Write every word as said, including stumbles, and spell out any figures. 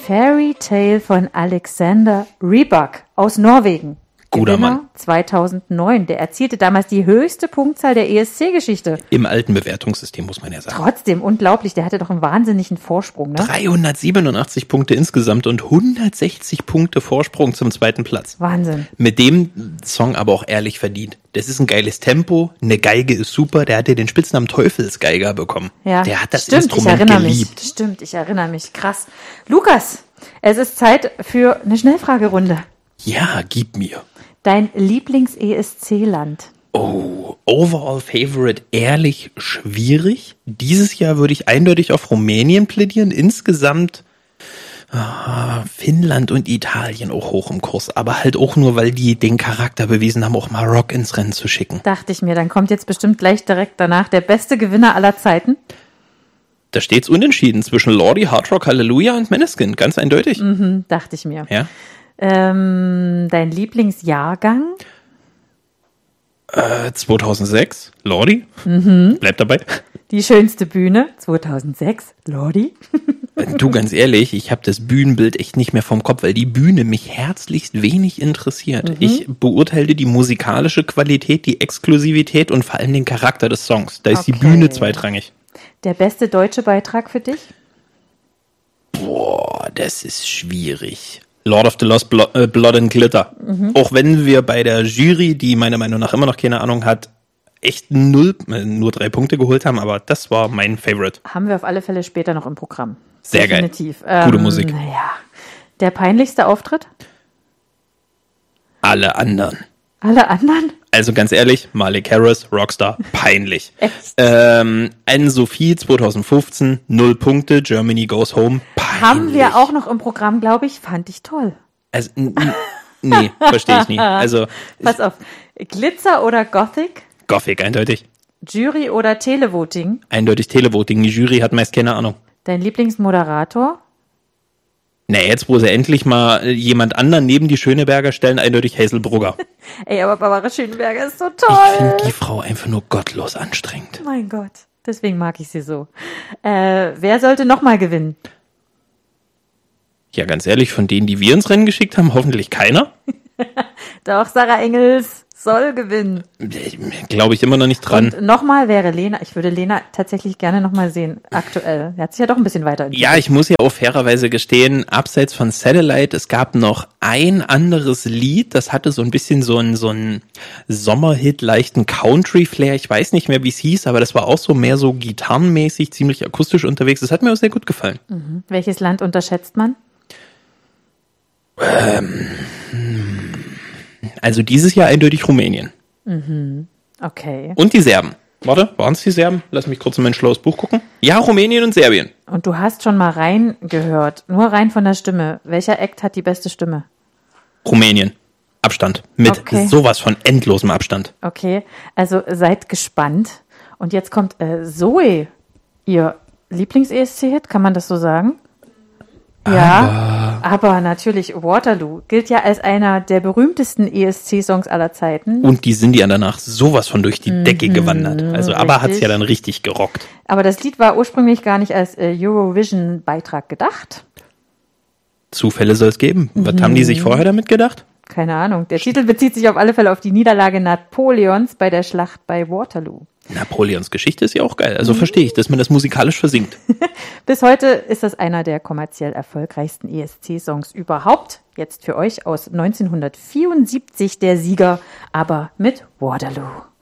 Fairy Tale von Alexander Rybak aus Norwegen. Guter Gewinner Mann. zweitausendneun. Der erzielte damals die höchste Punktzahl der E S C-Geschichte. Im alten Bewertungssystem, muss man ja sagen. Trotzdem, unglaublich. Der hatte doch einen wahnsinnigen Vorsprung, ne? dreihundertsiebenundachtzig Punkte insgesamt und hundertsechzig Punkte Vorsprung zum zweiten Platz. Wahnsinn. Mit dem Song aber auch ehrlich verdient. Das ist ein geiles Tempo, eine Geige ist super. Der hat ja den Spitznamen Teufelsgeiger bekommen. Ja, der hat das stimmt, Instrument ich erinnere geliebt. Mich. Stimmt, ich erinnere mich. Krass. Lukas, es ist Zeit für eine Schnellfragerunde. Ja, gib mir. Dein Lieblings-E S C-Land? Oh, Overall Favorite, ehrlich schwierig. Dieses Jahr würde ich eindeutig auf Rumänien plädieren. Insgesamt ah, Finnland und Italien auch hoch im Kurs. Aber halt auch nur, weil die den Charakter bewiesen haben, auch mal Rock ins Rennen zu schicken. Dachte ich mir, dann kommt jetzt bestimmt gleich direkt danach der beste Gewinner aller Zeiten. Da steht's unentschieden zwischen Lordi, Hard Rock, Hallelujah und Måneskin. Ganz eindeutig. Mhm, dachte ich mir. Ja. Ähm, dein Lieblingsjahrgang? Äh, zweitausendsechs, Lordi. Mhm. Bleib dabei. Die schönste Bühne? zweitausendsechs, Lordi. Du, ganz ehrlich, ich habe das Bühnenbild echt nicht mehr vom Kopf, weil die Bühne mich herzlichst wenig interessiert. Mhm. Ich beurteile die musikalische Qualität, die Exklusivität und vor allem den Charakter des Songs. Da ist okay. Die Bühne zweitrangig. Der beste deutsche Beitrag für dich? Boah, das ist schwierig. Lord of the Lost Blood, äh, Blood and Glitter. Mhm. Auch wenn wir bei der Jury, die meiner Meinung nach immer noch keine Ahnung hat, echt null, äh, nur drei Punkte geholt haben, aber das war mein Favorite. Haben wir auf alle Fälle später noch im Programm. Sehr Definitiv. geil. Ähm, Gute Musik. Naja. Der peinlichste Auftritt? Alle anderen. Alle anderen? Also ganz ehrlich, Malik Harris, Rockstar, peinlich. Echt? Ähm, Anne-Sophie zweitausendfünfzehn, null Punkte, Germany Goes Home, peinlich. Haben wir auch noch im Programm, glaube ich, fand ich toll. Also, n- n- nee, verstehe ich nie. Also, pass auf, Glitzer oder Gothic? Gothic, eindeutig. Jury oder Televoting? Eindeutig Televoting, die Jury hat meist keine Ahnung. Dein Lieblingsmoderator? Na, jetzt, wo sie endlich mal jemand anderen neben die Schöneberger stellen, eindeutig Hazel Brugger. Ey, aber Barbara Schöneberger ist so toll. Ich finde die Frau einfach nur gottlos anstrengend. Mein Gott, deswegen mag ich sie so. Äh, wer sollte nochmal gewinnen? Ja, ganz ehrlich, von denen, die wir ins Rennen geschickt haben, hoffentlich keiner. Doch, Sarah Engels soll gewinnen. Glaube ich immer noch nicht dran. Und nochmal wäre Lena, ich würde Lena tatsächlich gerne nochmal sehen, aktuell. Er hat sich ja doch ein bisschen weiterentwickelt. Ja, ich muss ja auch fairerweise gestehen, abseits von Satellite, es gab noch ein anderes Lied, das hatte so ein bisschen so einen so einen Sommerhit, leichten Country-Flair. Ich weiß nicht mehr, wie es hieß, aber das war auch so mehr so gitarrenmäßig, ziemlich akustisch unterwegs. Das hat mir auch sehr gut gefallen. Mhm. Welches Land unterschätzt man? Ähm, also dieses Jahr eindeutig Rumänien. Mhm. Okay. Und die Serben. Warte, waren es die Serben? Lass mich kurz in mein schlaues Buch gucken. Ja, Rumänien und Serbien. Und du hast schon mal reingehört, nur rein von der Stimme. Welcher Act hat die beste Stimme? Rumänien. Abstand. Mit okay. sowas von endlosem Abstand. Okay, also seid gespannt. Und jetzt kommt äh, Zoe, ihr Lieblings-E S C-Hit, kann man das so sagen? Ja, aber, aber natürlich Waterloo gilt ja als einer der berühmtesten E S C-Songs aller Zeiten. Und die sind ja danach sowas von durch die mhm, Decke gewandert. Also richtig. Aber hat's ja dann richtig gerockt. Aber das Lied war ursprünglich gar nicht als äh, Eurovision-Beitrag gedacht. Zufälle soll es geben. Mhm. Was haben die sich vorher damit gedacht? Keine Ahnung. Der Titel bezieht sich auf alle Fälle auf die Niederlage Napoleons bei der Schlacht bei Waterloo. Napoleons Geschichte ist ja auch geil. Also mhm. verstehe ich, dass man das musikalisch versingt. Bis heute ist das einer der kommerziell erfolgreichsten E S C-Songs überhaupt. Jetzt für euch aus neunzehnhundertvierundsiebzig der Sieger, aber mit Waterloo.